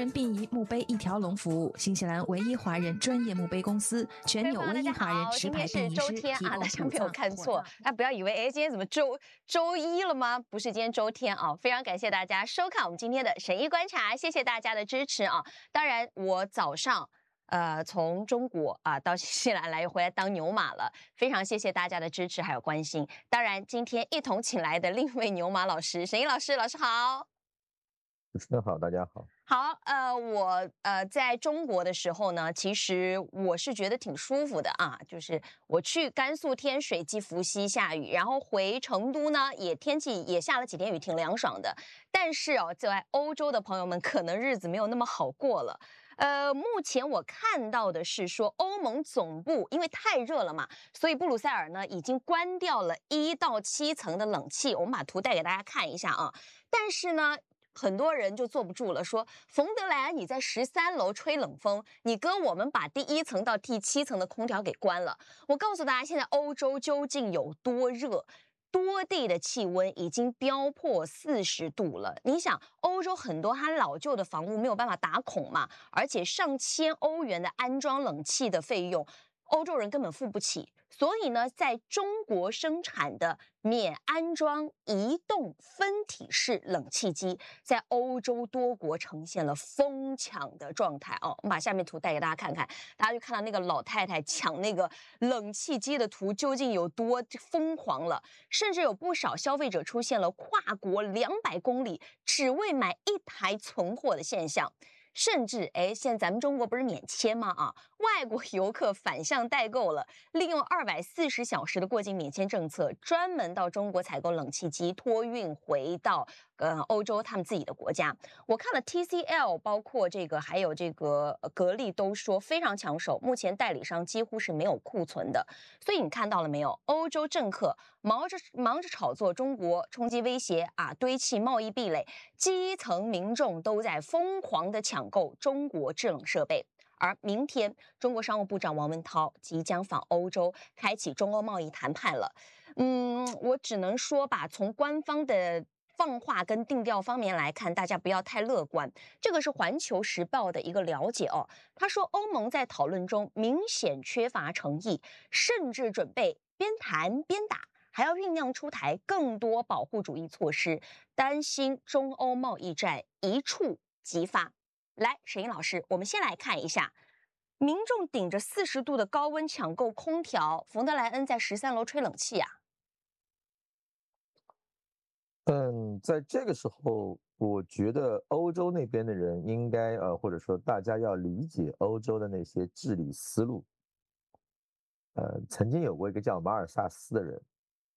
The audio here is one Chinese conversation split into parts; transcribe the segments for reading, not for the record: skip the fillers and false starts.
人殡仪墓碑一条龙服务，新西兰唯一华人专业墓碑公司，全纽唯一华人持牌殡仪师，提供大家没有看错，大家不要以为今天怎么周一了吗？不是，今天周天啊！非常感谢大家收看我们今天的神医观察，谢谢大家的支持啊！当然，我早上从中国到新西兰来回来当牛马了，非常谢谢大家的支持还有关心。当然，今天一同请来的另一位牛马老师，沈医老师，老师好。 主持人好，大家好。 好，我在中国的时候呢，其实我是觉得挺舒服的啊，就是我去甘肃天水鸡伏羲下雨，然后回成都呢天气也下了几天雨，挺凉爽的。但是在欧洲的朋友们可能日子没有那么好过了。目前我看到的是说，欧盟总部因为太热了嘛，所以布鲁塞尔呢已经关掉了1到7层的冷气。我们把图带给大家看一下啊。但是呢，很多人就坐不住了，说冯德莱恩你在13楼吹冷风，你跟我们把第1层到第7层的空调给关了。我告诉大家，现在欧洲究竟有多热？多地的气温已经飙破40度了。你想，欧洲很多它老旧的房屋没有办法打孔嘛，而且上千欧元的安装冷气的费用，欧洲人根本付不起。所以呢，在中国生产的免安装移动分体式冷气机，在欧洲多国呈现了疯抢的状态哦。我们把下面图带给大家看看，大家就看到那个老太太抢那个冷气机的图究竟有多疯狂了。甚至有不少消费者出现了跨国200公里只为买1台存货的现象。甚至现在咱们中国不是免签吗？外国游客反向代购了，利用240小时的过境免签政策，专门到中国采购冷气机，托运回到欧洲他们自己的国家。我看了 TCL， 包括还有格力都说非常抢手，目前代理商几乎是没有库存的。所以你看到了没有？欧洲政客忙着炒作中国冲击威胁堆砌贸易壁垒，基层民众都在疯狂的抢购中国制冷设备。而明天，中国商务部长王文涛即将访欧洲，开启中欧贸易谈判了。我只能说吧，从官方的放话跟定调方面来看，大家不要太乐观。这个是环球时报的一个了解哦。他说，欧盟在讨论中明显缺乏诚意，甚至准备边谈边打，还要酝酿出台更多保护主义措施，担心中欧贸易战一触即发。来，沈英老师，我们先来看一下，民众顶着40度的高温抢购空调，冯德莱恩在13楼吹冷气啊。 在这个时候，我觉得欧洲那边的人应该或者说大家要理解欧洲的那些治理思路。曾经有过一个叫马尔萨斯的人，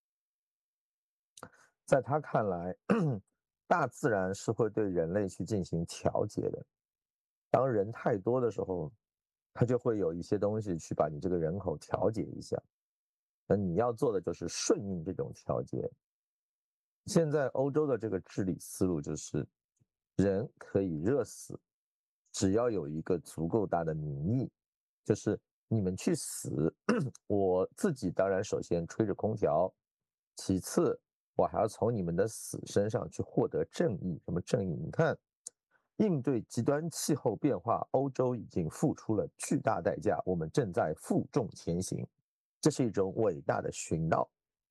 在他看来，大自然是会对人类去进行调节的。当人太多的时候，他就会有一些东西去把你这个人口调节一下。那你要做的就是顺应这种调节。现在欧洲的这个治理思路就是，人可以热死，只要有一个足够大的民意，就是你们去死，我自己当然首先吹着空调，其次我还要从你们的死身上去获得正义。什么正义？你看，应对极端气候变化，欧洲已经付出了巨大代价，我们正在负重前行，这是一种伟大的殉道。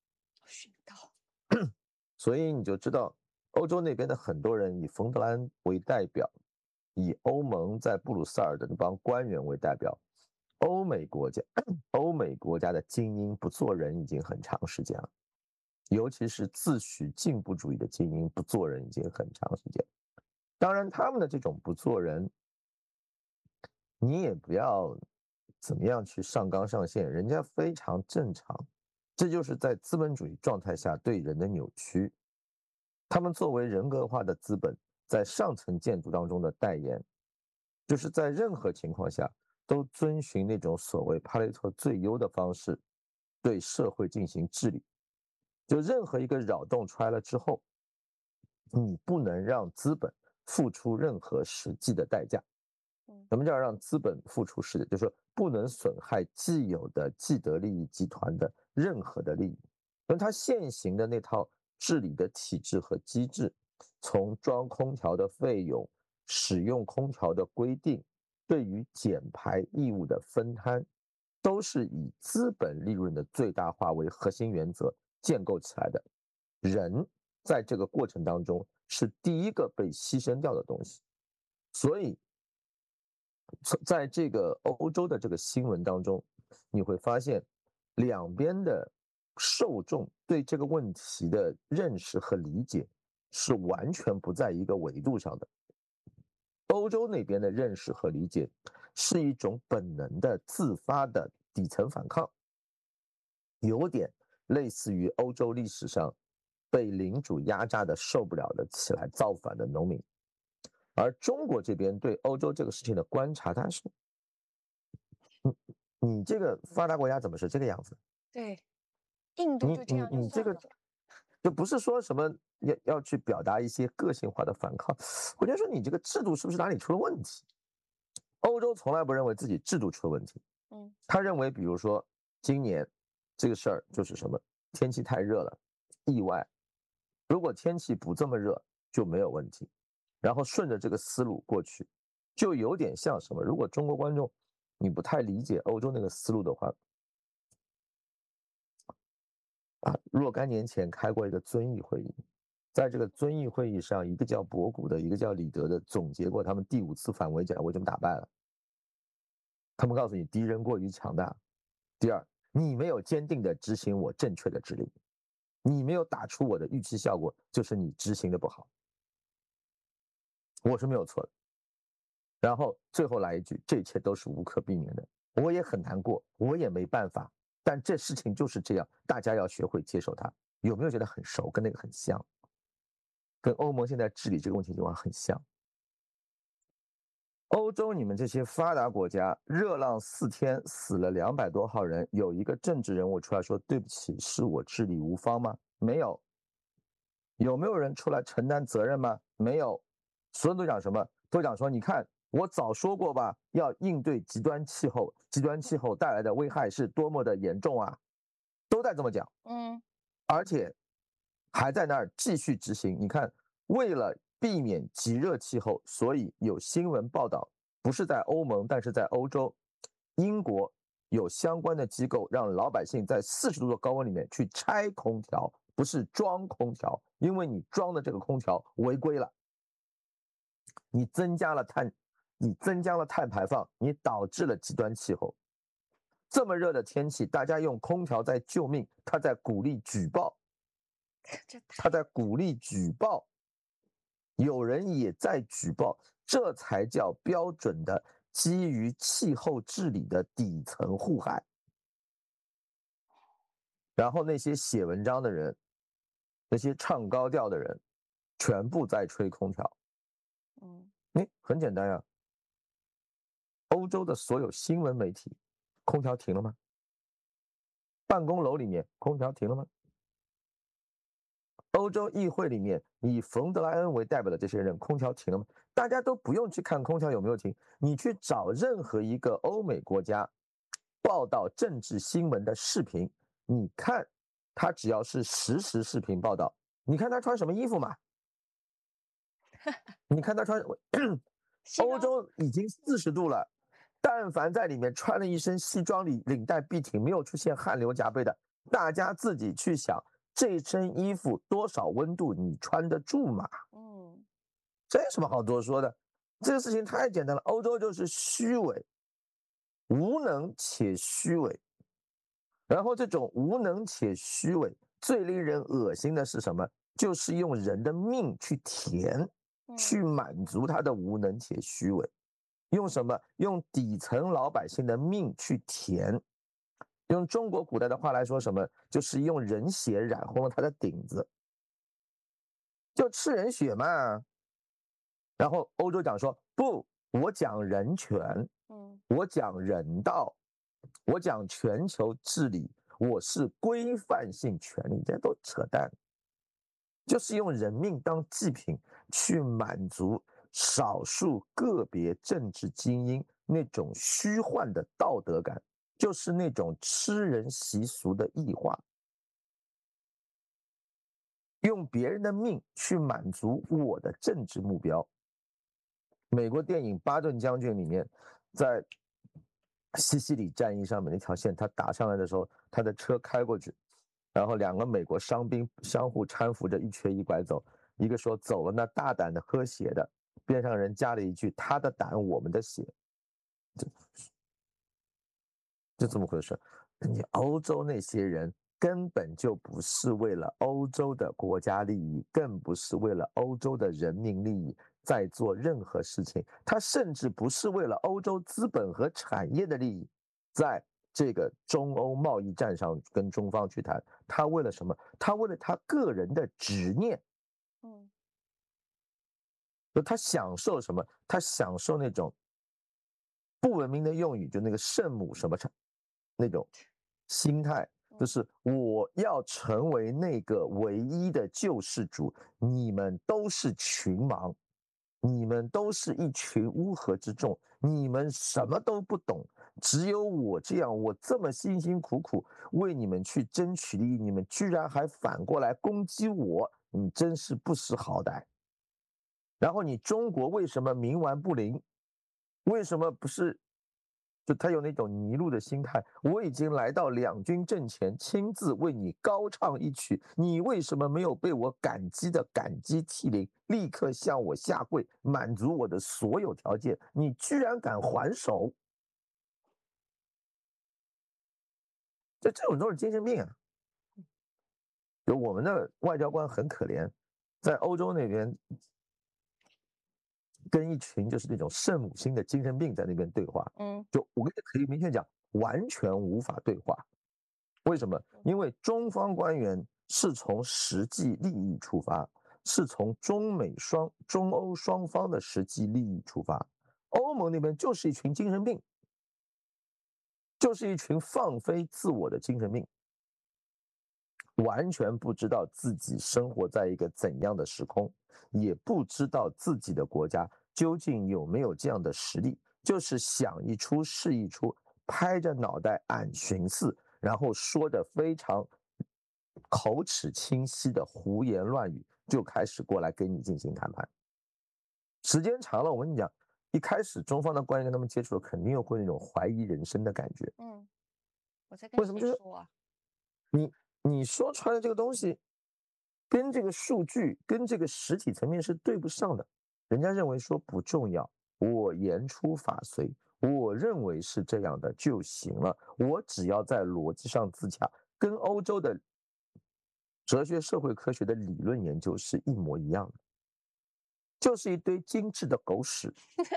所以你就知道，欧洲那边的很多人以冯德莱恩为代表，以欧盟在布鲁塞尔的那帮官员为代表。欧美国家的精英不做人已经很长时间了，尤其是自诩进步主义的精英不做人已经很长时间。当然，他们的这种不做人，你也不要怎么样去上纲上线，人家非常正常。这就是在资本主义状态下对人的扭曲。他们作为人格化的资本，在上层建筑当中的代言，就是在任何情况下都遵循那种所谓帕雷托最优的方式对社会进行治理。就任何一个扰动出来了之后，你不能让资本付出任何实际的代价。什么叫让资本付出实际？就是说不能损害既有的既得利益集团的任何的利益。因为它现行的那套治理的体制和机制，从装空调的费用使用空调的规定，对于减排义务的分摊，都是以资本利润的最大化为核心原则建构起来的。人在这个过程当中是第一个被牺牲掉的东西，所以在这个欧洲的这个新闻当中，你会发现两边的受众对这个问题的认识和理解是完全不在一个维度上的。欧洲那边的认识和理解是一种本能的自发的底层反抗，有点类似于欧洲历史上被领主压榨的受不了的起来造反的农民。而中国这边对欧洲这个事情的观察，它是你这个发达国家怎么是这个样子？ 对，印度就这样你这个就不是说什么要去表达一些个性化的反抗，我就说你这个制度是不是哪里出了问题？欧洲从来不认为自己制度出了问题，他认为比如说今年这个事儿就是什么天气太热了，意外，如果天气不这么热就没有问题，然后顺着这个思路过去，就有点像什么？如果中国观众你不太理解欧洲那个思路的话，若干年前开过一个遵义会议，在这个遵义会议上，一个叫博古的，一个叫李德的总结过他们第5次反围剿为什么打败了。他们告诉你，敌人过于强大。第二，你没有坚定地执行我正确的指令，你没有打出我的预期效果，就是你执行的不好。我是没有错的。然后最后来一句，这一切都是无可避免的，我也很难过，我也没办法，但这事情就是这样，大家要学会接受它。有没有觉得很熟？跟那个很像，跟欧盟现在治理这个问题情况很像。欧洲你们这些发达国家，热浪4天死了200多号人，有一个政治人物出来说对不起，是我治理无方吗？没有。有没有人出来承担责任吗？没有。所有人都讲什么？都讲说，你看我早说过吧，要应对极端气候，极端气候带来的危害是多么的严重啊，都在这么讲。而且还在那儿继续执行。你看，为了避免极热气候，所以有新闻报道，不是在欧盟，但是在欧洲，英国有相关的机构让老百姓在40度的高温里面去拆空调，不是装空调，因为你装的这个空调违规了，你增加了碳排放，你导致了极端气候。这么热的天气，大家用空调在救命，他在鼓励举报，有人也在举报，这才叫标准的基于气候治理的底层互害。然后那些写文章的人，那些唱高调的人，全部在吹空调。很简单呀，欧洲的所有新闻媒体，空调停了吗？办公楼里面空调停了吗？欧洲议会里面以冯德莱恩为代表的这些人，空调停了吗？大家都不用去看空调有没有停，你去找任何一个欧美国家报道政治新闻的视频，你看他只要是实时视频报道，你看他穿什么衣服嘛？你看他穿欧洲已经40度了，但凡在里面穿了一身西装，领带笔挺，没有出现汗流浃背的，大家自己去想，这身衣服多少温度你穿得住吗？这有什么好多说的？这个事情太简单了。欧洲就是虚伪，无能且虚伪。然后这种无能且虚伪，最令人恶心的是什么？就是用人的命去填，去满足他的无能且虚伪。用什么？用底层老百姓的命去填。用中国古代的话来说，什么？就是用人血染红了他的顶子，就吃人血嘛。然后欧洲讲说不，我讲人权，我讲人道，我讲全球治理，我是规范性权利，这都扯淡，就是用人命当祭品去满足少数个别政治精英那种虚幻的道德感，就是那种吃人习俗的异化，用别人的命去满足我的政治目标。 美国电影《巴顿将军》里面，在西西里战役上面那条线，他打上来的时候，他的车开过去，然后2个美国伤兵相互搀扶着一瘸一拐走，一个说走了那大胆的喝血的，边上人加了一句他的胆我们的血，这怎么回事？你欧洲那些人根本就不是为了欧洲的国家利益，更不是为了欧洲的人民利益在做任何事情，他甚至不是为了欧洲资本和产业的利益，在这个中欧贸易战上跟中方去谈，他为了什么？他为了他个人的执念。他享受什么？他享受那种不文明的用语，就那个圣母什么那种心态，就是我要成为那个唯一的救世主，你们都是群盲，你们都是一群乌合之众，你们什么都不懂，只有我这样，我这么辛辛苦苦为你们去争取利益，你们居然还反过来攻击我，你真是不识好歹。然后你中国为什么冥顽不灵？为什么不是？就他有那种泥路的心态，我已经来到两军阵前，亲自为你高唱一曲，你为什么没有被我感激的感激涕零，立刻向我下跪，满足我的所有条件？你居然敢还手！这种都是精神病啊！就我们的外交官很可怜，在欧洲那边跟一群就是那种圣母心的精神病在那边对话，就我跟你可以明确讲，完全无法对话。为什么？因为中方官员是从实际利益出发，是从中欧双方的实际利益出发。欧盟那边就是一群精神病，就是一群放飞自我的精神病，完全不知道自己生活在一个怎样的时空，也不知道自己的国家究竟有没有这样的实力，就是想一出是一出，拍着脑袋俺寻思，然后说着非常口齿清晰的胡言乱语，就开始过来跟你进行谈判。时间长了，我跟你讲，一开始中方的官员跟他们接触，肯定又会那种怀疑人生的感觉。 我在跟谁说啊？你说出来的这个东西，跟这个数据、跟这个实体层面是对不上的。人家认为说不重要，我言出法随，我认为是这样的就行了。我只要在逻辑上自洽，跟欧洲的哲学、社会科学的理论研究是一模一样的，就是一堆精致的狗屎。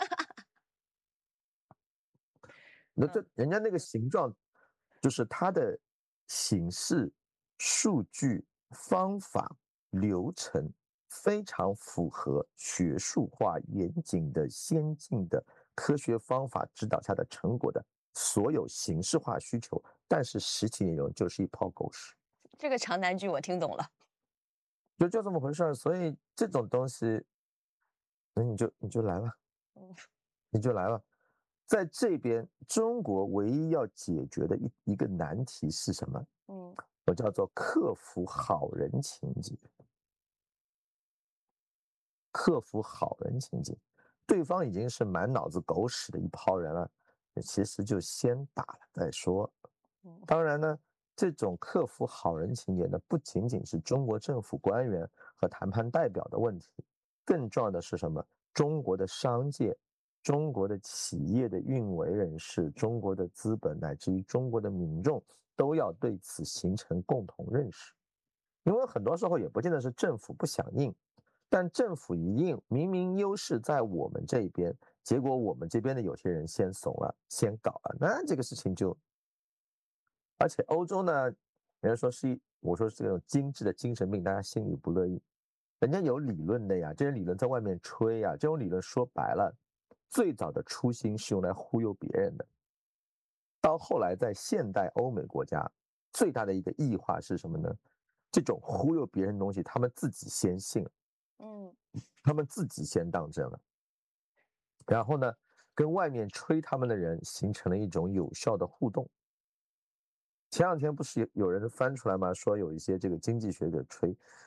那这人家那个形状，就是它的形式、数据、方法、流程非常符合学术化、严谨的、先进的科学方法指导下的成果的所有形式化需求，但是实际内容就是一泡狗屎。 这个长难句我听懂了， 就这么回事儿。所以这种东西，那你就来吧，你就来吧。在这边，中国唯一要解决的一个难题是什么？我叫做克服好人情节。克服好人情节，对方已经是满脑子狗屎的一泡人了，其实就先打了再说。当然呢，这种克服好人情节呢，不仅仅是中国政府官员和谈判代表的问题，更重要的是什么？中国的商界、中国的企业的运维人士、中国的资本乃至于中国的民众都要对此形成共同认识。因为很多时候也不见得是政府不响应，但政府一应，明明优势在我们这边，结果我们这边的有些人先怂了，先搞了，那这个事情就……而且欧洲呢，人家说我说是这种精致的精神病，大家心里不乐意。人家有理论的呀，这些理论在外面吹呀，这种理论说白了，最早的初心是用来忽悠别人的。到后来，在现代欧美国家，最大的一个异化是什么呢？这种忽悠别人的东西，他们自己先信了，他们自己先当真了，然后呢，跟外面吹他们的人形成了一种有效的互动。前两天不是有人翻出来吗？说有一些这个经济学者吹，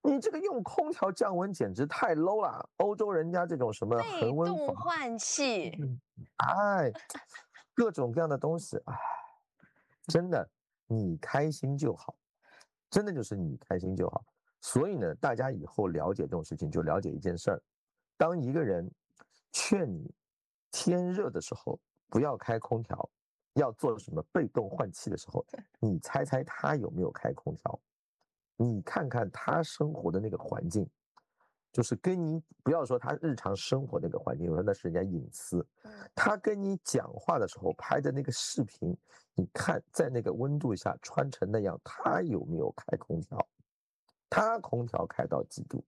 你这个用空调降温简直太 low 了。欧洲人家这种什么被动恒温房， 换气， 哎，各种各样的东西，哎，真的，你开心就好，真的就是你开心就好。所以呢，大家以后了解这种事情，就了解一件事儿：当一个人劝你天热的时候不要开空调，要做什么被动换气的时候，你猜猜他有没有开空调？你看看他生活的那个环境，就是跟你不要说他日常生活那个环境，我说那是人家隐私。他跟你讲话的时候拍的那个视频，你看在那个温度下穿成那样，他有没有开空调？他空调开到几度？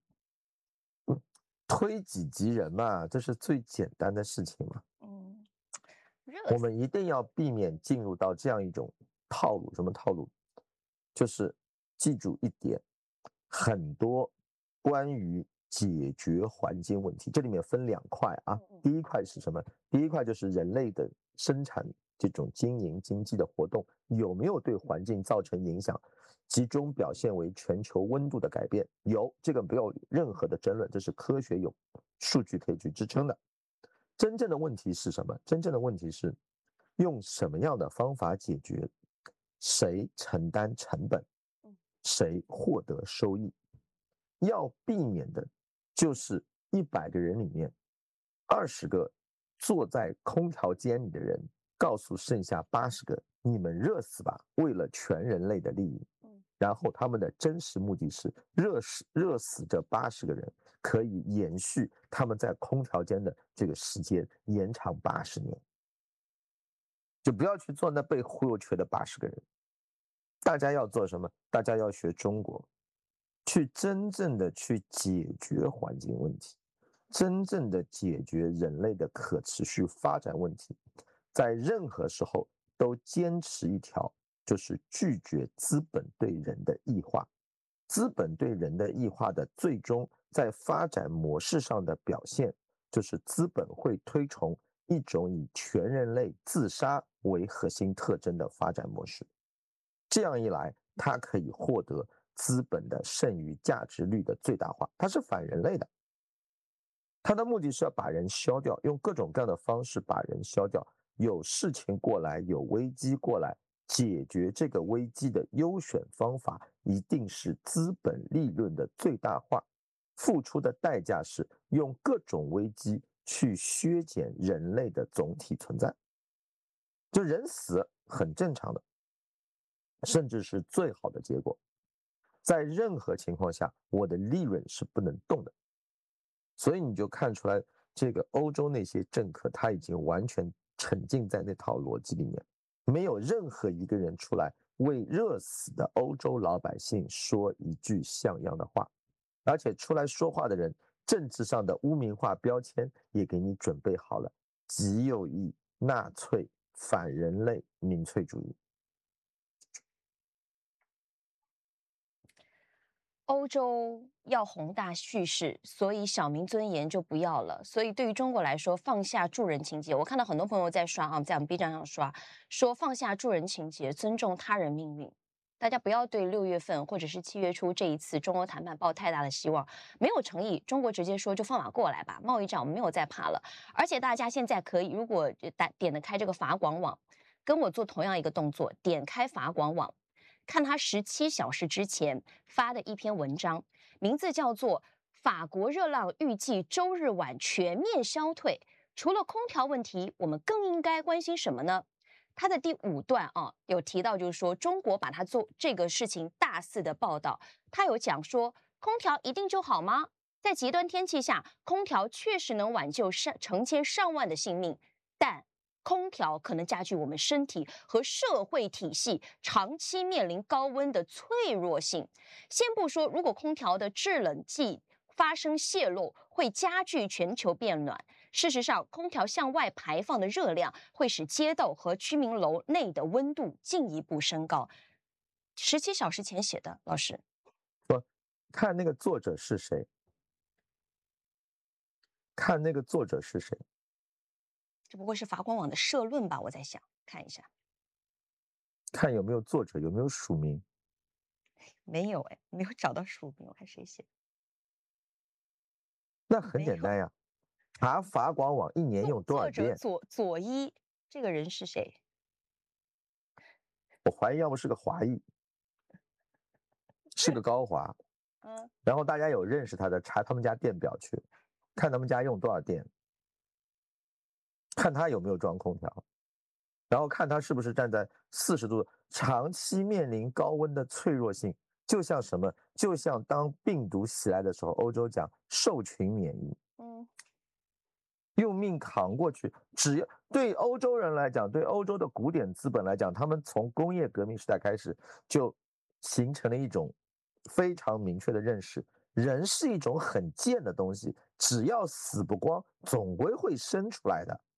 推己及人嘛，这是最简单的事情嘛。 热我们一定要避免进入到这样一种套路。什么套路？就是记住一点，很多关于解决环境问题，这里面分2块啊。第一块是什么？第一块就是人类的生产这种经营经济的活动有没有对环境造成影响，集中表现为全球温度的改变。有，这个没有任何的争论，这是科学有数据可以去支撑的。真正的问题是什么？真正的问题是用什么样的方法解决，谁承担成本，谁获得收益。要避免的就是100个人里面20个坐在空调间里的人告诉剩下80个你们热死吧，为了全人类的利益。然后他们的真实目的是热死这80个人，可以延续他们在空调间的这个时间，延长80年。就不要去做那被忽悠去的80个人。大家要做什么？大家要学中国，去真正的去解决环境问题，真正的解决人类的可持续发展问题，在任何时候都坚持一条，就是拒绝资本对人的异化。资本对人的异化的最终在发展模式上的表现，就是资本会推崇一种以全人类自杀为核心特征的发展模式。这样一来，它可以获得资本的剩余价值率的最大化。它是反人类的，它的目的是要把人消掉，用各种各样的方式把人消掉。有事情过来，有危机过来，解决这个危机的优选方法一定是资本利润的最大化，付出的代价是用各种危机去削减人类的总体存在。就人死很正常的，甚至是最好的结果。在任何情况下，我的利润是不能动的。所以你就看出来，这个欧洲那些政客他已经完全沉浸在那套逻辑里面，没有任何一个人出来为热死的欧洲老百姓说一句像样的话，而且出来说话的人，政治上的污名化标签也给你准备好了：极右翼、纳粹、反人类、民粹主义。 欧洲要宏大叙事，所以小民尊严就不要了。所以对于中国来说，放下助人情节，我看到很多朋友在刷啊，在我们 B 站上刷，说放下助人情节，尊重他人命运。大家不要对6月份或者是7月初这一次中欧谈判抱太大的希望，没有诚意。中国直接说就放马过来吧，贸易战我们没有再怕了。而且大家现在可以，如果点得开这个法广网，跟我做同样一个动作，点开法广网。看他17小时之前发的一篇文章，名字叫做《法国热浪预计周日晚全面消退》。除了空调问题，我们更应该关心什么呢？他的第5段啊，有提到就是说，中国把它做这个事情大肆的报道。他有讲说，空调一定就好吗？在极端天气下，空调确实能挽救成千上万的性命，但空调可能加剧我们身体和社会体系长期面临高温的脆弱性。先不说，如果空调的制冷剂发生泄漏，会加剧全球变暖。事实上，空调向外排放的热量会使街道和居民楼内的温度进一步升高。17小时前写的，老师。 看那个作者是谁？看那个作者是谁？ 这不会是法广网的社论吧？我在想，看一下， 看有没有作者，有没有署名？ 没有哎，没有找到署名，我看谁写的。 那很简单呀，查法广网一年用多少电？ 左一这个人是谁？ 我怀疑要不是个华裔，是个高华。然后大家有认识他的，查他们家电表去，看他们家用多少电，看他有没有装空调，然后看他是不是站在40度，长期面临高温的脆弱性，就像什么？就像当病毒袭来的时候，欧洲讲兽群免疫，用命扛过去。只要对欧洲人来讲，对欧洲的古典资本来讲，他们从工业革命时代开始就形成了一种非常明确的认识：人是一种很贱的东西，只要死不光，总归会生出来的。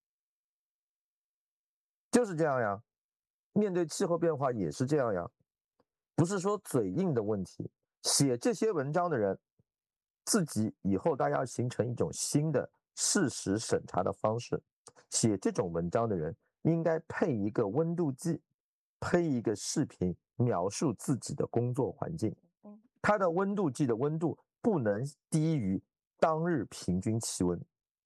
就是这样呀，面对气候变化也是这样呀，不是说嘴硬的问题。写这些文章的人，自己以后大家要形成一种新的事实审查的方式。写这种文章的人应该配一个温度计，配一个视频描述自己的工作环境。它的温度计的温度不能低于当日平均气温。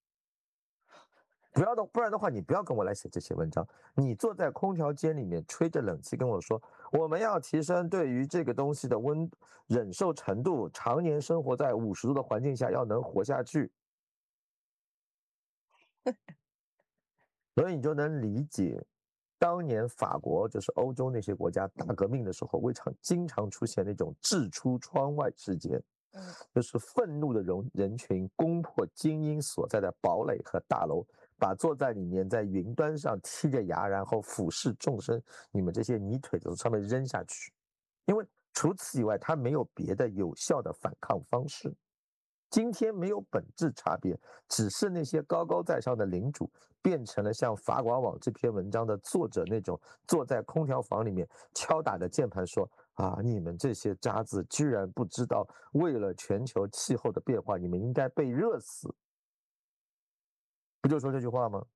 不然的话，你不要跟我来写这些文章。你坐在空调间里面吹着冷气跟我说，我们要提升对于这个东西的忍受程度，常年生活在50度的环境下要能活下去。所以你就能理解，当年法国就是欧洲那些国家大革命的时候，经常出现那种掷出窗外事件，就是愤怒的人群攻破精英所在的堡垒和大楼，把坐在里面在云端上剔着牙，然后俯视众生，你们这些泥腿子从上面扔下去。因为除此以外，他没有别的有效的反抗方式。今天没有本质差别，只是那些高高在上的领主变成了像法广网这篇文章的作者那种坐在空调房里面敲打着键盘说啊，你们这些渣子居然不知道，为了全球气候的变化，你们应该被热死。不就说这句话吗？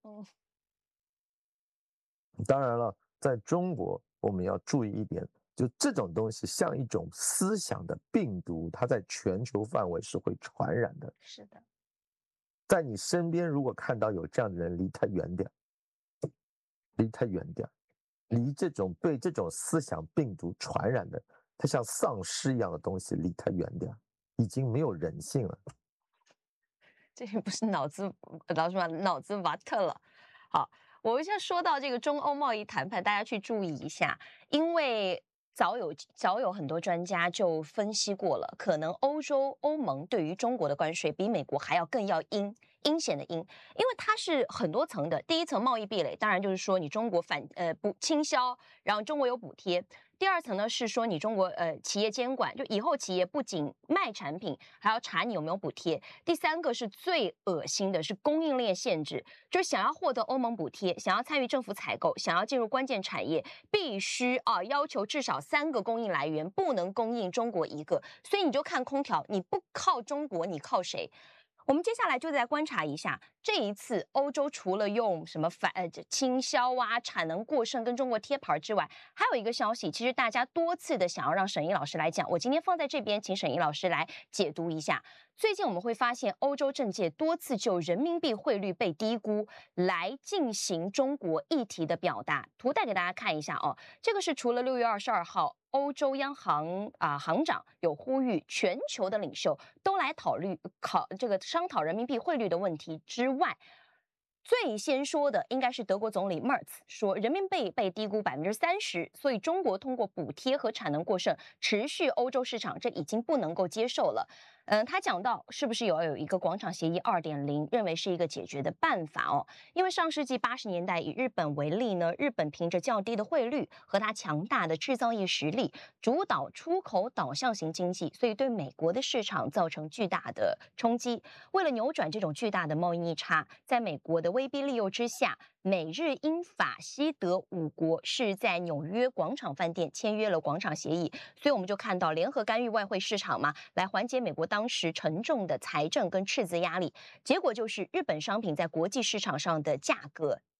当然了，在中国我们要注意一点，就这种东西像一种思想的病毒，它在全球范围是会传染的。 是的， 在你身边如果看到有这样的人，离他远点，离他远点，离这种被这种思想病毒传染的，它像丧尸一样的东西，离他远点，已经没有人性了。 这也不是脑子瓦特了。好，我们现在说到这个中欧贸易谈判，大家去注意一下，因为早有很多专家就分析过了，可能欧盟对于中国的关税比美国还要更阴险的阴，因为它是很多层的。第一层贸易壁垒，当然就是说你中国不倾销，然后中国有补贴。第二层呢是说你中国企业监管，就以后企业不仅卖产品，还要查你有没有补贴。第三个是最恶心的，是供应链限制，就是想要获得欧盟补贴，想要参与政府采购，想要进入关键产业，必须要求至少3个供应来源，不能供应中国1个。所以你就看空调，你不靠中国，你靠谁？我们接下来就再观察一下，这一次欧洲除了用什么倾销产能过剩跟中国贴牌之外，还有一个消息，其实大家多次的想要让沈怡老师来讲，我今天放在这边，请沈怡老师来解读一下。最近我们会发现，欧洲政界多次就人民币汇率被低估来进行中国议题的表达。图带给大家看一下哦，这个是除了6月22号。欧洲央行行长有呼吁全球的领袖都来商讨人民币汇率的问题之外，最先说的应该是德国总理 Merz 说，人民币被低估30%，所以中国通过补贴和产能过剩持续欧洲市场，这已经不能够接受了。他讲到是不是有一个广场协议 2.0， 认为是一个解决的办法哦。因为上世纪80年代以日本为例呢，日本凭着较低的汇率和它强大的制造业实力，主导出口导向型经济，所以对美国的市场造成巨大的冲击。为了扭转这种巨大的贸易逆差，在美国的威逼利诱之下，美日英法西德5国是在纽约广场饭店签约了广场协议，所以我们就看到联合干预外汇市场嘛，来缓解美国当时沉重的财政跟赤字压力。结果就是日本商品在国际市场上的价格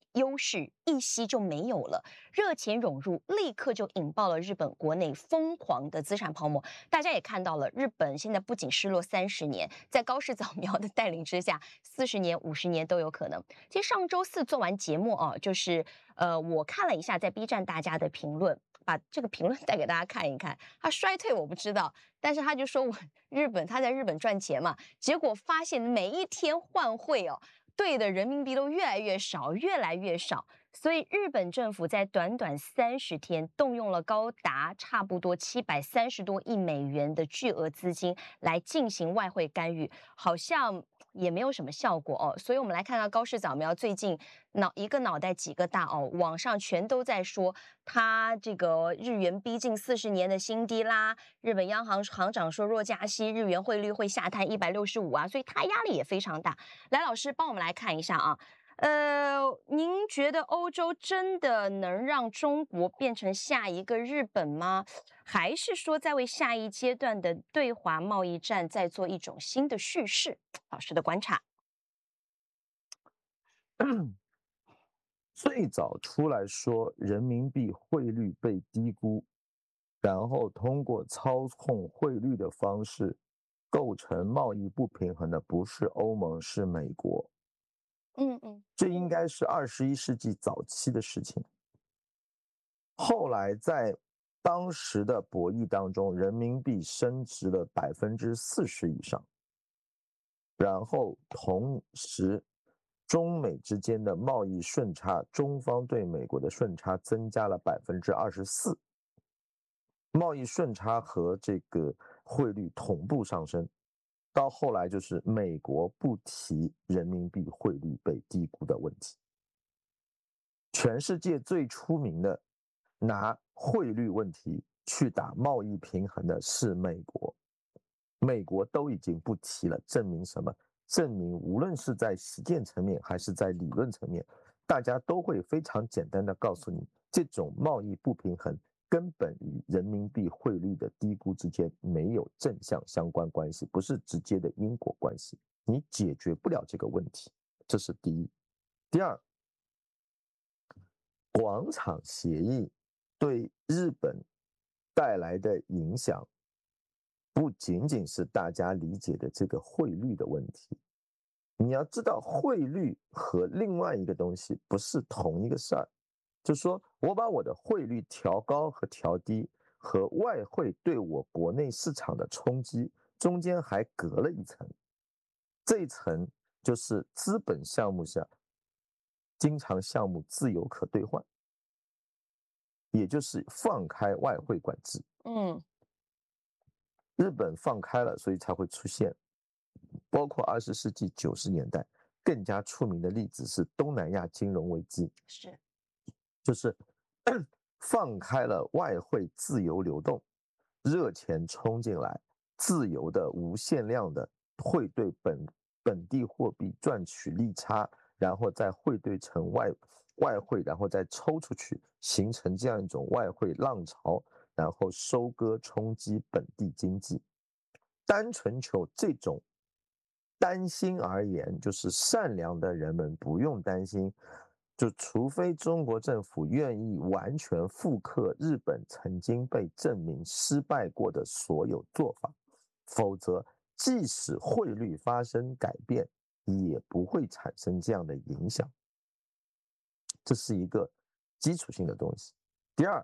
优势一夕就没有了，热钱涌入，立刻就引爆了日本国内疯狂的资产泡沫。大家也看到了，日本现在不仅失落30年，在高市早苗的带领之下，40年、50年都有可能。其实上周四做完节目啊，就是我看了一下在 B 站大家的评论。把这个评论带给大家看一看，他衰退我不知道，但是他就说他在日本赚钱嘛，结果发现每一天换汇哦，兑的人民币都越来越少，越来越少，所以日本政府在短短30天动用了高达差不多730多亿美元的巨额资金来进行外汇干预，好像也没有什么效果哦。所以我们来看看高市早苗最近一个脑袋几个大哦，网上全都在说他这个日元逼近40年的新低啦，日本央行行长说若加息，日元汇率会下探165啊，所以他压力也非常大。来，老师帮我们来看一下啊。您觉得欧洲真的能让中国变成下一个日本吗？还是说在为下一阶段的对华贸易战再做一种新的叙事？老师的观察。 最早出来说人民币汇率被低估，然后通过操控汇率的方式构成贸易不平衡的不是欧盟，是美国。这应该是21世纪早期的事情。后来在当时的博弈当中，人民币升值了40%以上，然后同时中美之间的贸易顺差，中方对美国的顺差增加了24%，贸易顺差和这个汇率同步上升。到后来就是美国不提人民币汇率被低估的问题。全世界最出名的拿汇率问题去打贸易平衡的是美国，美国都已经不提了，证明什么？证明无论是在实践层面还是在理论层面，大家都会非常简单的告诉你，这种贸易不平衡根本与人民币汇率的低估之间没有正向相关关系，不是直接的因果关系，你解决不了这个问题，这是第一。第二，广场协议对日本带来的影响，不仅仅是大家理解的这个汇率的问题。你要知道，汇率和另外一个东西不是同一个事儿。就是说我把我的汇率调高和调低，和外汇对我国内市场的冲击中间还隔了一层，这一层就是资本项目下经常项目自由可兑换，也就是放开外汇管制。日本放开了，所以才会出现包括20世纪90年代更加出名的例子是东南亚金融危机，就是放开了外汇自由流动，热钱冲进来，自由的无限量的汇兑本地货币赚取利差，然后再汇兑成外汇，然后再抽出去，形成这样一种外汇浪潮，然后收割冲击本地经济。单纯就这种担心而言，就是善良的人们不用担心，就除非中国政府愿意完全复刻日本曾经被证明失败过的所有做法，否则即使汇率发生改变，也不会产生这样的影响。这是一个基础性的东西。第二，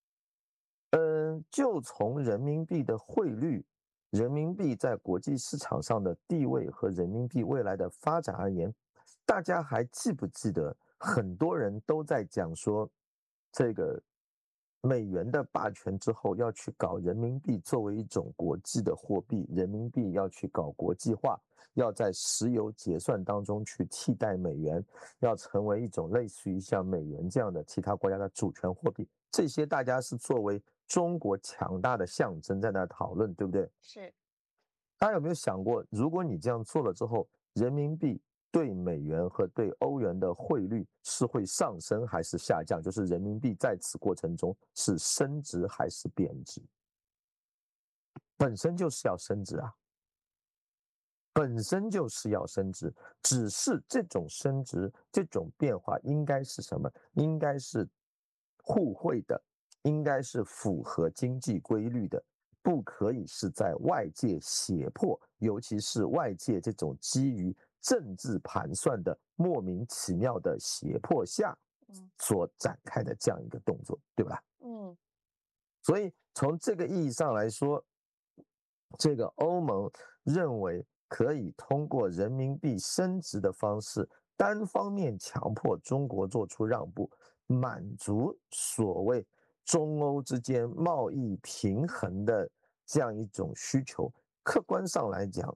就从人民币的汇率、人民币在国际市场上的地位和人民币未来的发展而言，大家还记不记得很多人都在讲说，这个美元的霸权之后要去搞人民币作为一种国际的货币，人民币要去搞国际化，要在石油结算当中去替代美元，要成为一种类似于像美元这样的其他国家的主权货币。这些大家是作为中国强大的象征在那讨论，对不对？ 是。 大家有没有想过，如果你这样做了之后，人民币对美元和对欧元的汇率是会上升还是下降？就是人民币在此过程中是升值还是贬值？本身就是要升值啊。 本身就是要升值，只是这种升值、这种变化应该是什么？应该是互惠的，应该是符合经济规律的，不可以是在外界胁迫，尤其是外界这种基于政治盘算的莫名其妙的胁迫下所展开的这样一个动作，对吧？所以从这个意义上来说，这个欧盟认为可以通过人民币升值的方式，单方面强迫中国做出让步，满足所谓中欧之间贸易平衡的这样一种需求。客观上来讲，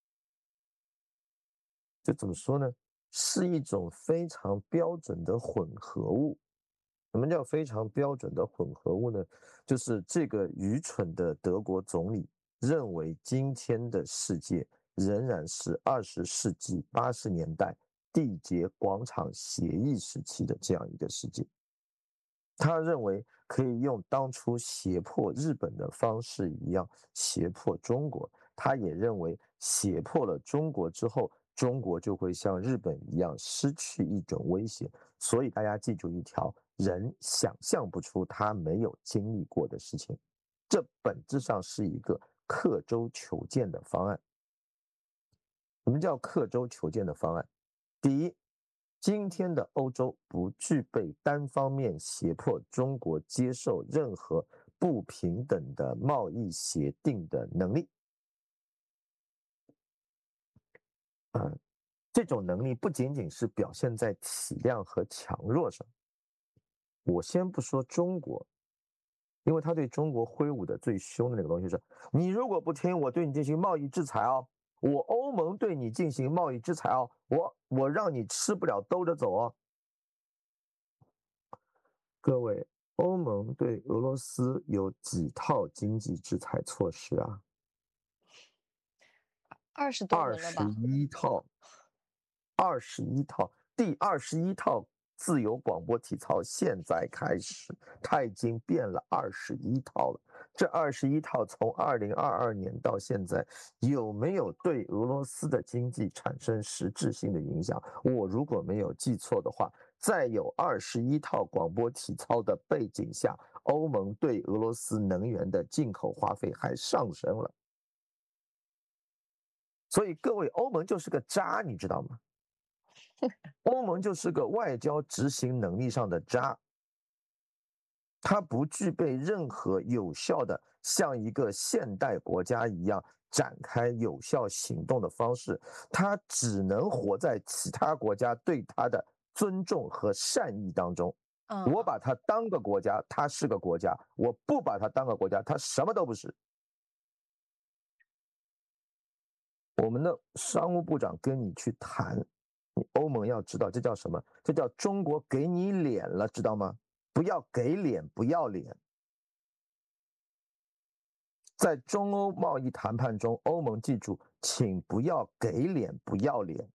这怎么说呢？是一种非常标准的混合物。什么叫非常标准的混合物呢？就是这个愚蠢的德国总理认为今天的世界仍然是20世纪80年代缔结广场协议时期的这样一个世界。他认为可以用当初胁迫日本的方式一样胁迫中国，他也认为胁迫了中国之后，中国就会像日本一样失去一种威胁。所以大家记住一条，人想象不出他没有经历过的事情，这本质上是一个刻舟求剑的方案。什么叫刻舟求剑的方案？第一，今天的欧洲不具备单方面胁迫中国接受任何不平等的贸易协定的能力。这种能力不仅仅是表现在体量和强弱上。我先不说中国，因为他对中国挥舞的最凶的那个东西是：你如果不听，我对你进行贸易制裁哦，我欧盟对你进行贸易制裁哦，我让你吃不了兜着走哦。各位，欧盟对俄罗斯有几套经济制裁措施啊 ？20多轮了吧 ？21套。21套，第21套自由广播体操现在开始，它已经变了21套了。这21套从2022年到现在，有没有对俄罗斯的经济产生实质性的影响？我如果没有记错的话，在有21套广播体操的背景下，欧盟对俄罗斯能源的进口花费还上升了。所以各位，欧盟就是个渣，你知道吗？欧盟就是个外交执行能力上的渣，它不具备任何有效的像一个现代国家一样展开有效行动的方式，它只能活在其他国家对它的尊重和善意当中。我把它当个国家，它是个国家；我不把它当个国家，它什么都不是。我们的商务部长跟你去谈，欧盟要知道这叫什么？这叫中国给你脸了，知道吗？不要给脸，不要脸。在中欧贸易谈判中，欧盟记住，请不要给脸，不要脸。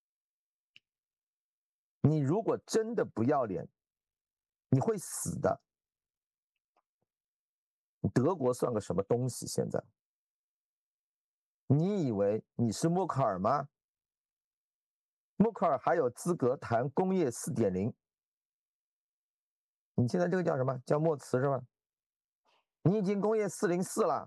你如果真的不要脸，你会死的。德国算个什么东西？现在，你以为你是默克尔吗？默克尔还有资格谈工业4.0？你现在这个叫什么？叫默茨是吧？你已经工业404了，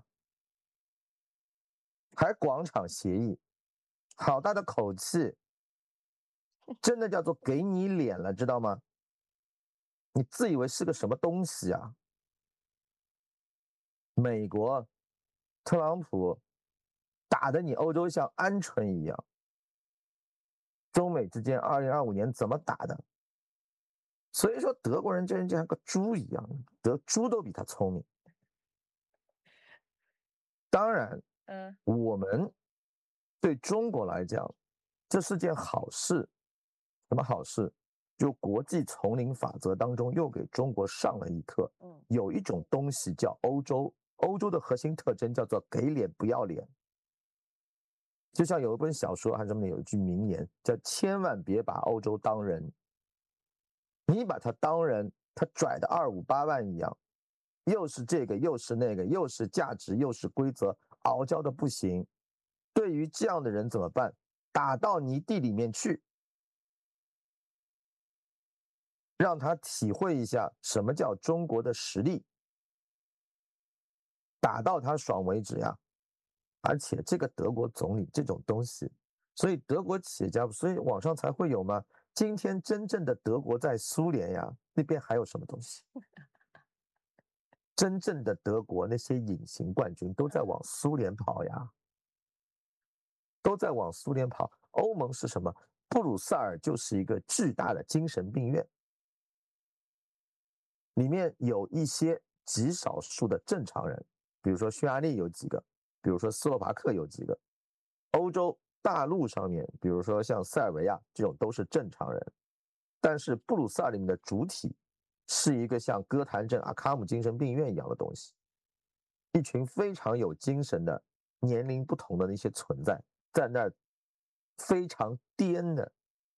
还广场协议，好大的口气，真的叫做给你脸了，知道吗？你自以为是个什么东西啊？美国特朗普打得你欧洲像鹌鹑一样，中美之间2025年怎么打的？所以说德国人这人就像个猪一样，猪都比他聪明。当然，我们对中国来讲，这是件好事。什么好事？就国际丛林法则当中又给中国上了一课。有一种东西叫欧洲，欧洲的核心特征叫做给脸不要脸。就像有一本小说，还是什么有一句名言叫“千万别把欧洲当人”。你把它当人，它拽的2、5、8万一样，又是这个，又是那个，又是价值，又是规则，傲娇的不行。 对于这样的人怎么办？打到泥地里面去，让他体会一下什么叫中国的实力，打到他爽为止呀！而且这个德国总理这种东西，所以德国企业家，所以网上才会有嘛。今天真正的德国在苏联呀，那边还有什么东西？真正的德国那些隐形冠军都在往苏联跑呀，都在往苏联跑。欧盟是什么？布鲁塞尔就是一个巨大的精神病院，里面有一些极少数的正常人，比如说匈牙利有几个，比如说斯洛伐克有几个，欧洲大陆上面，比如说像塞尔维亚这种都是正常人，但是布鲁塞尔里面的主体是一个像哥谭镇阿卡姆精神病院一样的东西，一群非常有精神的年龄不同的那些存在，在那儿非常颠的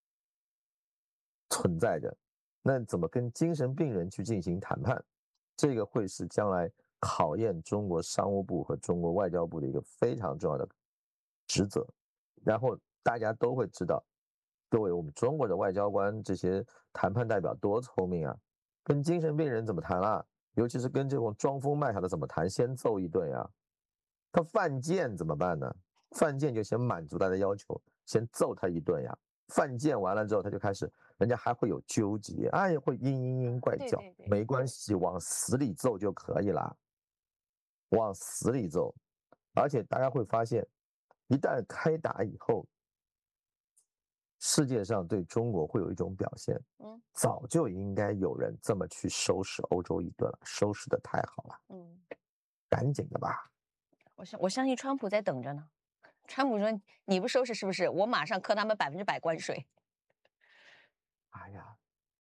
存在着。那怎么跟精神病人去进行谈判？这个会是将来考验中国商务部和中国外交部的一个非常重要的职责。然后大家都会知道，各位我们中国的外交官这些谈判代表多聪明啊，跟精神病人怎么谈啦？尤其是跟这种装疯卖傻的怎么谈？先揍一顿呀！他犯贱怎么办呢？犯贱就先满足他的要求，先揍他一顿呀！犯贱完了之后，他就开始，人家还会有纠结，哎，会嘤怪叫，没关系，往死里揍就可以了，往死里揍。而且大家会发现，一旦开打以后，世界上对中国会有一种表现，早就应该有人这么去收拾欧洲一顿了，收拾的太好了，赶紧的吧。 我相信川普在等着呢。川普说：“你不收拾是不是？我马上扣他们100%关税。” 哎呀，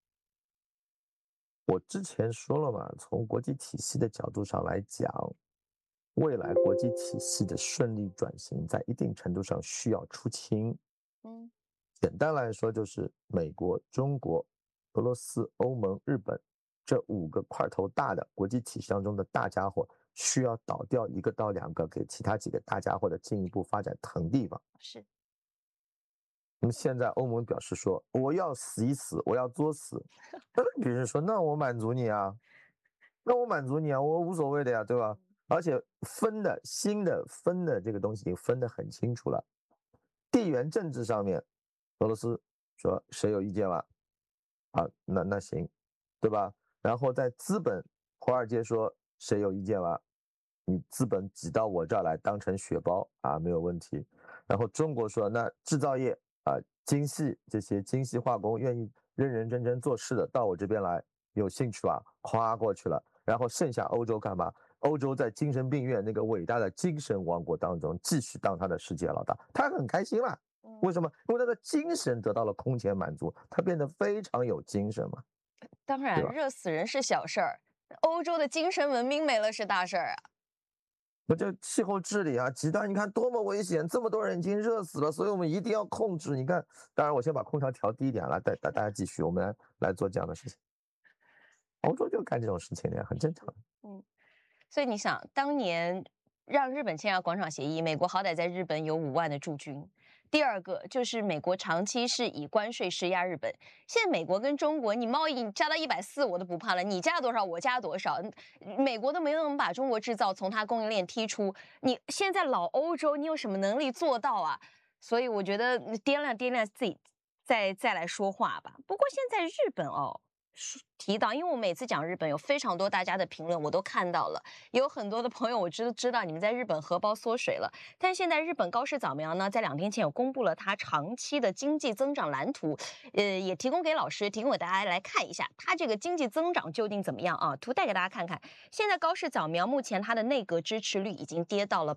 我之前说了嘛，从国际体系的角度上来讲，未来国际体系的顺利转型，在一定程度上需要出清。简单来说，就是美国、中国、俄罗斯、欧盟、日本这5个块头大的国际体系当中的大家伙，需要倒掉1个到2个，给其他几个大家伙的进一步发展腾地方。 是。 那么现在欧盟表示说，我要死一死，我要作死。比如说，那我满足你啊，那我满足你啊，我无所谓的呀，对吧？而且新的分的这个东西已经分得很清楚了。地缘政治上面，俄罗斯说谁有意见吗？啊，那行，对吧？然后在资本，华尔街说谁有意见吗？你资本挤到我这儿来当成血包啊，没有问题。然后中国说，那制造业啊，精细这些精细化工愿意认认真真做事的到我这边来，有兴趣吧？夸过去了。然后剩下欧洲干嘛？欧洲在精神病院那个伟大的精神王国当中继续当他的世界老大，他很开心啦。为什么？因为他的精神得到了空前满足，他变得非常有精神嘛。 当然，热死人是小事儿，欧洲的精神文明没了是大事儿啊。 我这气候治理啊，极端，你看多么危险，这么多人已经热死了，所以我们一定要控制。你看，当然我先把空调调低一点了，大家继续，我们来做这样的事情。欧洲就干这种事情的，很正常。 所以你想，当年让日本签下广场协议，美国好歹在日本有5万的驻军。第二个就是美国长期是以关税施压日本，现在美国跟中国，你贸易你加到140我都不怕了，你加多少我加多少，美国都没有能把中国制造从它供应链踢出，你现在老欧洲你有什么能力做到啊？所以我觉得掂量自己再来说话吧。不过现在日本提到，因为我每次讲日本有非常多大家的评论，我都看到了，有很多的朋友我知道你们在日本荷包缩水了。但现在日本高市早苗呢，在2天前有公布了他长期的经济增长蓝图，也提供给大家来看一下，他这个经济增长究竟怎么样啊？图带给大家看看。现在高市早苗目前他的内阁支持率已经跌到了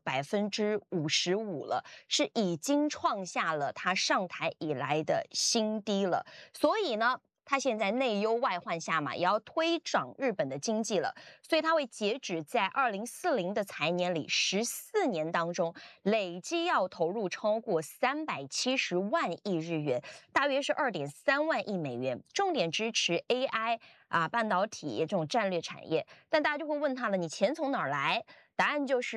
55%了，是已经创下了他上台以来的新低了。所以呢，他现在内忧外患下嘛，也要推涨日本的经济了，所以他会截止在2040的财年里14年当中，累计要投入超过370万亿日元，大约是2.3万亿美元，重点支持 AI 半导体这种战略产业。但大家就会问他了，你钱从哪儿来？答案就是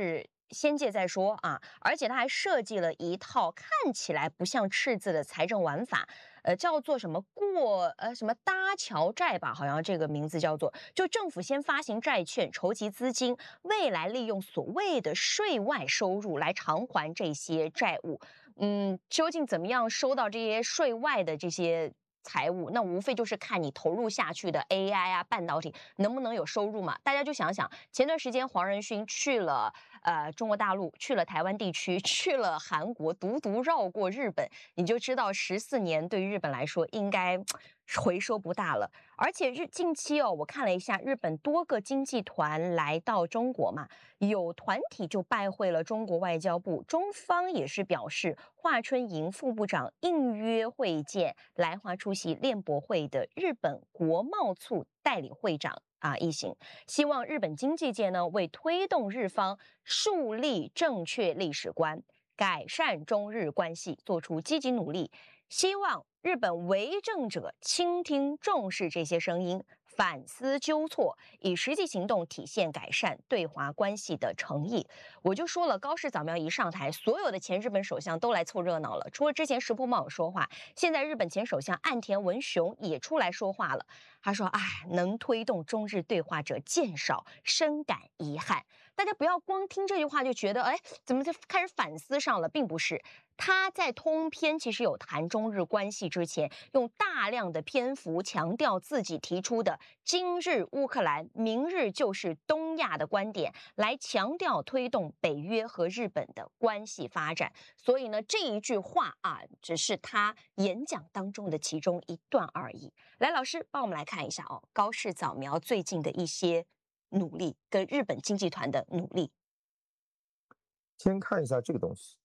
先借再说啊，而且他还设计了一套看起来不像赤字的财政玩法，叫做什么什么搭桥债吧，好像这个名字叫做，就政府先发行债券筹集资金，未来利用所谓的税外收入来偿还这些债务。究竟怎么样收到这些税外的这些财务？那无非就是看你投入下去的 AI 啊、半导体能不能有收入嘛。大家就想想，前段时间黄仁勋去了中国大陆，去了台湾地区，去了韩国，独独绕过日本，你就知道14年对于日本来说应该回收不大了。而且近期哦，我看了一下，日本多个经济团来到中国嘛，有团体就拜会了中国外交部，中方也是表示，华春莹副部长应约会见来华出席链博会的日本国贸促代理会长一行，希望日本经济界呢为推动日方树立正确历史观，改善中日关系做出积极努力。希望日本为政者倾听重视这些声音，反思纠错，以实际行动体现改善对华关系的诚意。我就说了，高市早苗一上台，所有的前日本首相都来凑热闹了。除了之前石破茂有说话，现在日本前首相岸田文雄也出来说话了。他说：“能推动中日对话者渐少，深感遗憾。”大家不要光听这句话就觉得，怎么就开始反思上了？并不是。他在通篇其实有谈中日关系之前，用大量的篇幅强调自己提出的今日乌克兰，明日就是东亚的观点，来强调推动北约和日本的关系发展。所以呢，这一句话只是他演讲当中的其中一段而已。来，老师帮我们来看一下高市早苗最近的一些努力跟日本经济团的努力。 先看一下这个东西。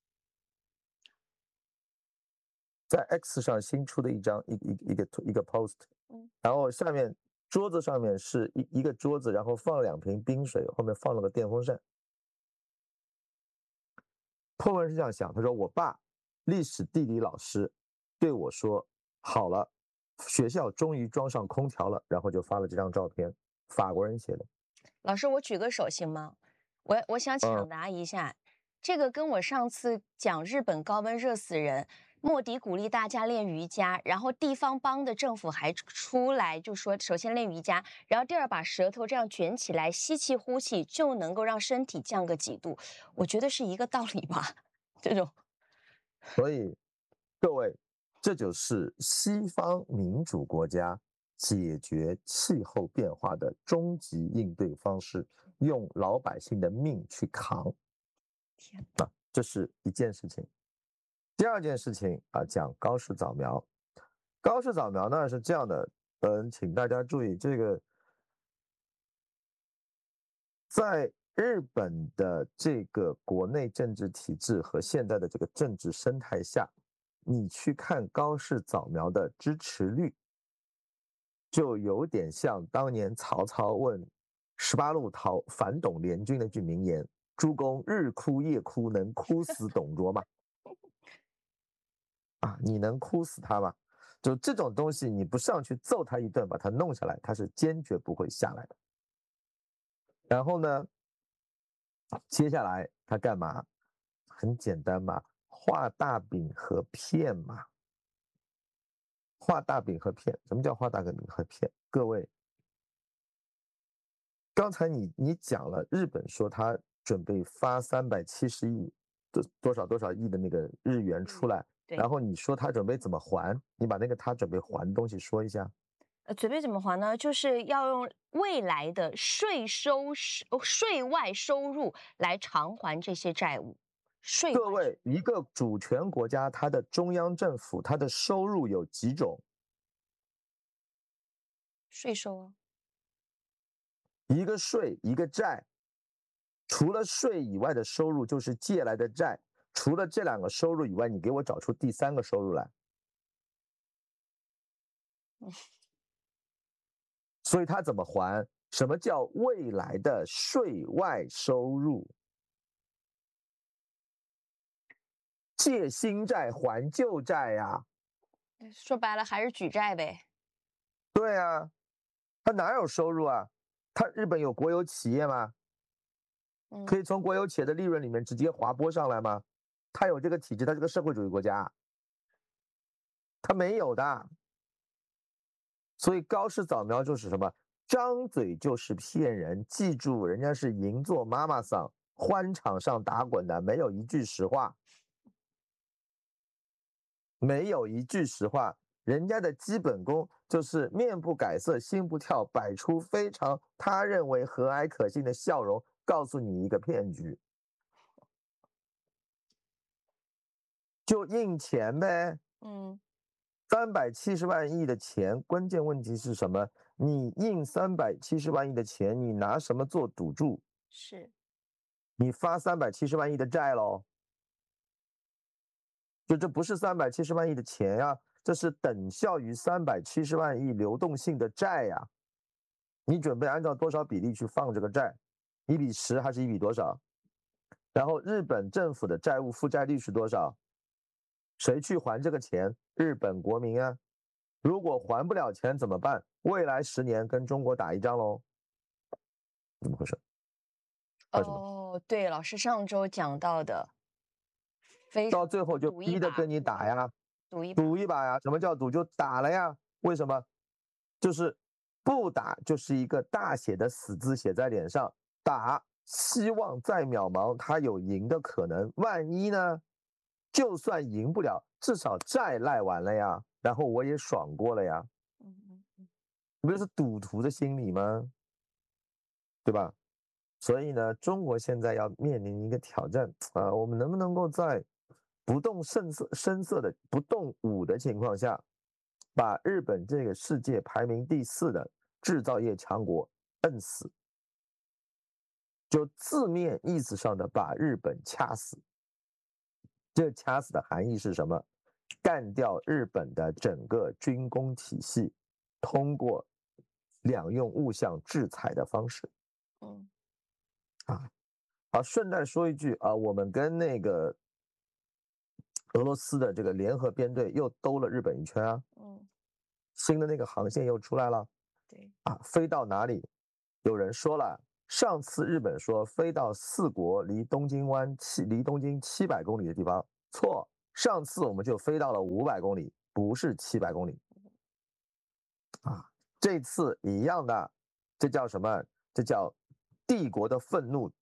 在 X 上新出的一个 post，然后下面桌子上面是一个桌子，然后放2瓶冰水，后面放了个电风扇。破文是这样想，他说我爸历史地理老师对我说，好了，学校终于装上空调了，然后就发了这张照片，法国人写的。 老师，我举个手行吗？我想抢答一下，这个跟我上次讲日本高温热死人。莫迪鼓励大家练瑜伽，然后地方邦的政府还出来就说，首先练瑜伽，然后第二把舌头这样卷起来，吸气呼气就能够让身体降个几度。我觉得是一个道理吧，这种。 所以各位，这就是西方民主国家解决气候变化的终极应对方式，用老百姓的命去扛。 天哪， 这是一件事情。第二件事情讲高市早苗。高市早苗呢是这样的，请大家注意，这个在日本的这个国内政治体制和现在的这个政治生态下，你去看高市早苗的支持率，就有点像当年曹操问18路反董联军的一句名言：“诸公日哭夜哭，能哭死董卓吗？”你能哭死他吗？就这种东西，你不上去揍他一顿，把他弄下来，他是坚决不会下来的。然后呢，接下来他干嘛？很简单嘛，画大饼和片嘛。画大饼和片，什么叫画大饼和片？各位，刚才你讲了，日本说他准备发370亿，多少亿的那个日元出来。然后你说他准备怎么还？你把那个他准备还的东西说一下。 准备怎么还呢？就是要用未来的税外收入来偿还这些债务。 各位，一个主权国家，它的中央政府，它的收入有几种？ 税收啊。 一个税，一个债。除了税以外的收入就是借来的债。除了这2个收入以外，你给我找出第3个收入来。所以他怎么还？什么叫未来的税外收入？借新债还旧债呀。 说白了还是举债呗。 对啊，他哪有收入啊？他日本有国有企业吗？ 可以从国有企业的利润里面直接划拨上来吗？它有这个体制，它是个社会主义国家，它没有的。所以高市早苗就是什么？张嘴就是骗人。记住，人家是银座妈妈桑，欢场上打滚的，没有一句实话，没有一句实话。人家的基本功就是面不改色，心不跳，摆出非常他认为和蔼可亲的笑容，告诉你一个骗局，就印钱呗。370万亿的钱，关键问题是什么？你印370万亿的钱，你拿什么做赌注？ 是， 你发370万亿的债喽？就这不是370万亿的钱呀，这是等效于370万亿流动性的债呀。你准备按照多少比例去放这个债？1:10还是1比多少？然后日本政府的债务负债率是多少？谁去还这个钱？日本国民啊。如果还不了钱怎么办？未来10年跟中国打一仗喽？怎么回事？为什么？ 哦，对，老师上周讲到的， 到最后就逼着跟你打呀，赌一把呀。什么叫赌？就打了呀。为什么？就是不打就是一个大写的死字写在脸上，打希望再渺茫，它有赢的可能。万一呢？就算赢不了，至少债赖完了呀，然后我也爽过了呀。不就是赌徒的心理吗？对吧？所以呢，中国现在要面临一个挑战啊，我们能不能够在不动声色的不动武的情况下，把日本这个世界排名第4的制造业强国摁死？就字面意思上的把日本掐死。这掐死的含义是什么？干掉日本的整个军工体系，通过两用物项制裁的方式。好，顺带说一句啊，我们跟那个俄罗斯的这个联合编队又兜了日本一圈啊。新的那个航线又出来了。 对啊，飞到哪里？有人说了，上次日本说飞到4国离东京700公里的地方，错，上次我们就飞到了500公里，不是700公里。啊，这次一样的，这叫什么？这叫帝国的愤怒。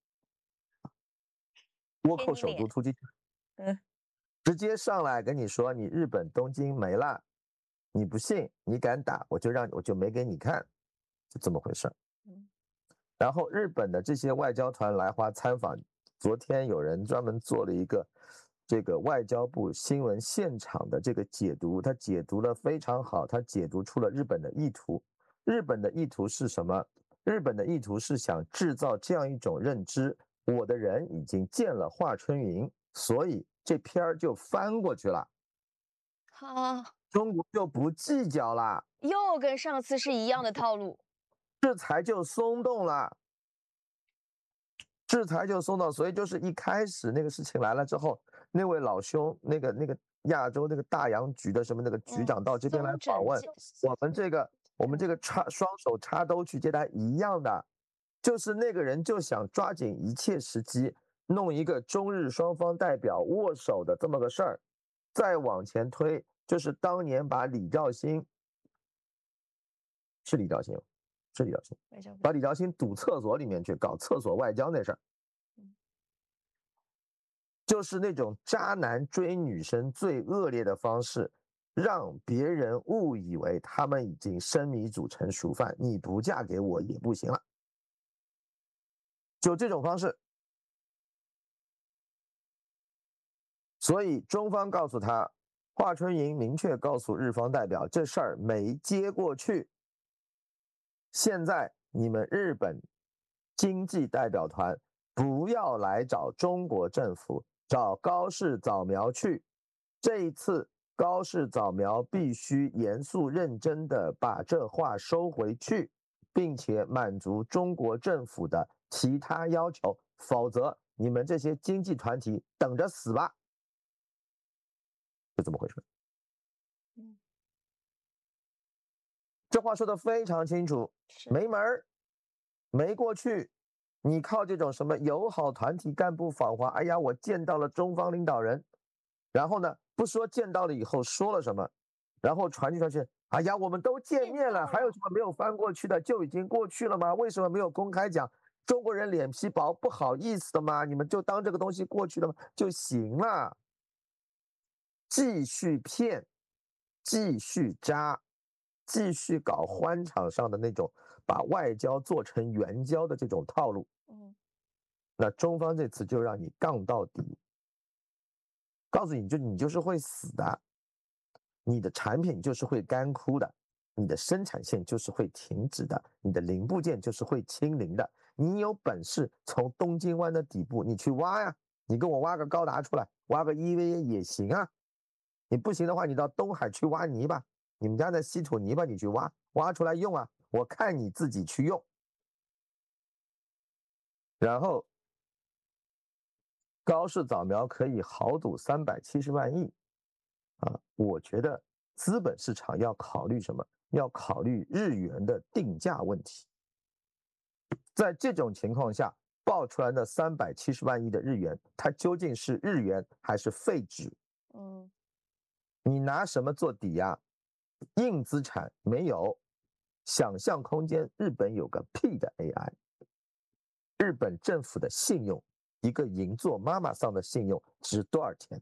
倭寇首都突击，直接上来跟你说你日本东京没了，你不信，你敢打，我就没给你看，就这么回事。然后日本的这些外交团来华参访，昨天有人专门做了一个这个外交部新闻现场的这个解读，他解读得非常好，他解读出了日本的意图。日本的意图是什么？日本的意图是想制造这样一种认知，我的人已经见了华春莹，所以这片儿就翻过去了。中国就不计较了， 又跟上次是一样的套路， 制裁就松动了，制裁就松动。所以就是一开始那个事情来了之后，那位老兄，那个亚洲那个大洋局的什么那个局长到这边来访问，我们这个双手插兜去接待一样的，就是那个人就想抓紧一切时机，弄一个中日双方代表握手的这么个事儿，再往前推，就是当年把李肇星，是李肇星，把李肇星堵厕所里面去搞厕所外交那事儿，就是那种渣男追女生最恶劣的方式，让别人误以为他们已经生米煮成熟饭，你不嫁给我也不行了，就这种方式。所以中方告诉他，华春莹明确告诉日方代表，这事儿没接过去。现在你们日本经济代表团不要来找中国政府，找高市早苗去。这一次高市早苗必须严肃认真的把这话收回去，并且满足中国政府的其他要求，否则你们这些经济团体等着死吧。是怎么回事？这话说得非常清楚，没门儿，没过去， 你靠这种什么友好团体干部访华，哎呀，我见到了中方领导人，然后呢，不说见到了以后说了什么，然后传去，哎呀，我们都见面了，还有什么没有翻过去的？就已经过去了吗？为什么没有公开讲？中国人脸皮薄，不好意思的吗？你们就当这个东西过去了吗？就行了。继续骗，继续扎，继续搞欢场上的那种把外交做成援交的这种套路。那中方这次就让你杠到底，告诉你你就是会死的，你的产品就是会干枯的，你的生产线就是会停止的，你的零部件就是会清零的。你有本事从东京湾的底部你去挖呀，你跟我挖个高达出来，挖个 EVA 也行啊。你不行的话，你到东海去挖泥巴，你们家的稀土泥巴你去挖，挖出来用啊，我看你自己去用。然后高市早苗可以豪赌370万亿啊，我觉得资本市场要考虑什么？要考虑日元的定价问题。在这种情况下，爆出来的370万亿的日元，它究竟是日元还是废纸？你拿什么做抵押？硬资产没有，想象空间，日本有个屁的 AI。日本政府的信用，一个银座妈妈桑的信用值多少钱？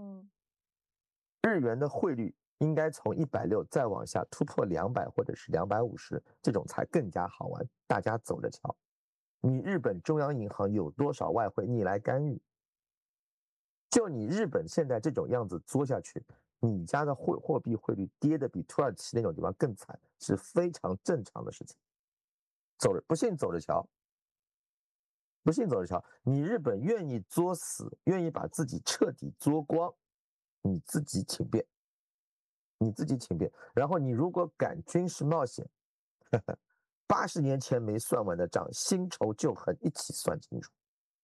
日元的汇率应该从160再往下突破200或者是250，这种才更加好玩，大家走着瞧。你日本中央银行有多少外汇？你来干预？就你日本现在这种样子作下去，你家的货币汇率跌的比土耳其那种地方更惨，是非常正常的事情。不信走着瞧，不信走着瞧。你日本愿意作死，愿意把自己彻底作光，你自己请便，你自己请便。然后你如果敢军事冒险，80年前没算完的账，新仇旧恨一起算清楚，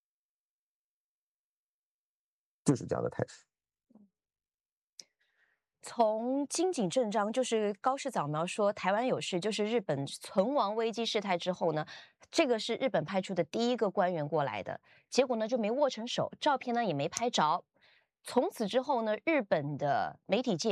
就是这样的态势。 从金井正章，就是高市早苗说台湾有事，就是日本存亡危机事态之后呢，这个是日本派出的第一个官员过来的，结果呢就没握成手，照片呢也没拍着。从此之后呢，日本的媒体界